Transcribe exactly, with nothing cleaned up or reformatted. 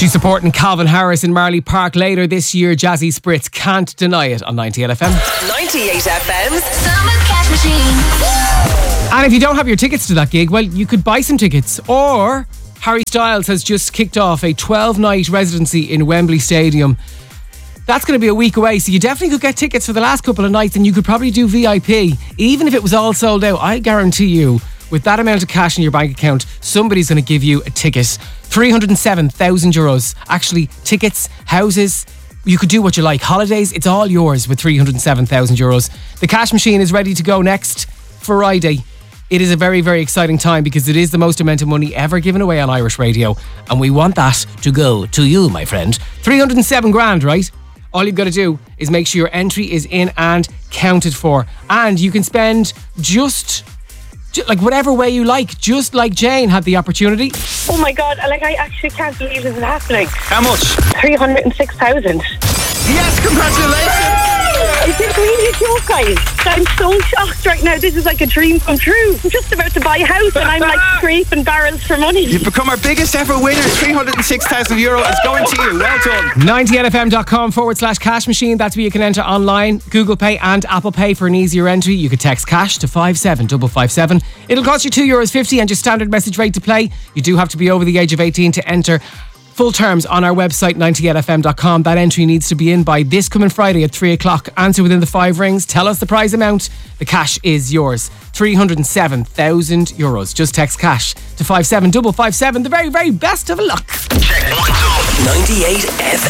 She's supporting Calvin Harris in Marley Park later this year. Jazzy Spritz, Can't Deny It on ninety-eight F M. ninety-eight F M's Summer Cash Machine. And if you don't have your tickets to that gig, well, you could buy some tickets. Or Harry Styles has just kicked off a twelve-night residency in Wembley Stadium. That's going to be a week away, so you definitely could get tickets for the last couple of nights, and you could probably do V I P. Even if it was all sold out, I guarantee you, with that amount of cash in your bank account, somebody's going to give you a ticket. three hundred seven thousand euros. Actually, tickets, houses, you could do what you like. Holidays, it's all yours with three hundred seven thousand euros. The cash machine is ready to go next Friday. It is a very, very exciting time because it is the most amount of money ever given away on Irish radio. And we want that to go to you, my friend. three hundred seven grand, right? All you've got to do is make sure your entry is in and counted for. And you can spend just... like whatever way you like, just like Jane had the opportunity. Oh my God, like I actually can't believe this is happening. How much? three hundred six thousand. Yes, congratulations! Is this really a joke, guys? I'm so shocked right now. This is like a dream come true. I'm just about to buy a house and I'm like scraping barrels for money. You've become our biggest ever winner. three hundred six thousand euro is going to you. Well done. ninety-eight F M dot com forward slash cash machine. That's where you can enter online. Google Pay and Apple Pay for an easier entry. You could text cash to five seven five five seven. It'll cost you two euros fifty and your standard message rate to play. You do have to be over the age of eighteen to enter. Full terms on our website, ninety-eight F M dot com. That entry needs to be in by this coming Friday at three o'clock. Answer within the five rings. Tell us the prize amount. The cash is yours. three hundred seven thousand euros. Just text cash to five seven five five seven. The very, very best of luck. Check one, two. ninety-eight F